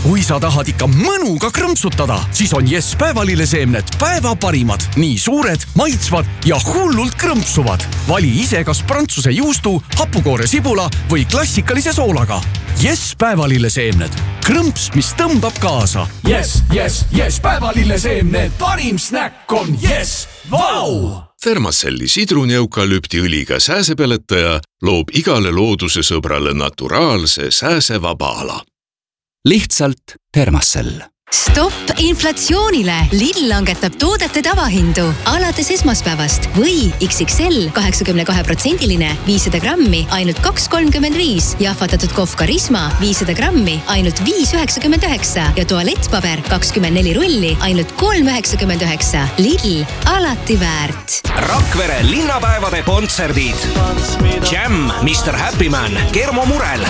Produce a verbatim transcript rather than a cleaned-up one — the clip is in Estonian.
kui sa tahad ikka mõnuga krõmpsutada, siis on Yes päevalilleseemned päeva parimad. Nii suured, maitsvad ja hullult krõmpsuvad. Vali ise kas prantsuse juustu, hapukoore sibula või klassikalise soolaga. Yes päevalilleseemned. Krõmps, mis tõmbab kaasa. Yes, yes, yes päevalilleseemned. Parim snäkk on Yes. Vau! Thermacelli sidrunieukalüptiõliga sääsepeletaja loob igale looduse sõbrale naturaalse sääsevaba ala. Lihtsalt Thermacell. Stopp inflatsioonile! Lidl langetab toodete tavahindu alates esmaspäevast või X X L kaheksakümne kahe protsendiline viissada grammi ainult kaks kolmkümmend viis, jahvatatud kohv Karisma viissada grammi ainult viis üheksakümmend üheksa ja tualettpaber kakskümmend neli rulli ainult kolm üheksakümmend üheksa. Lidl, alati väärt. Rakvere linnapäevade kontserdid. Jam, mister Happyman, Kermo Murel,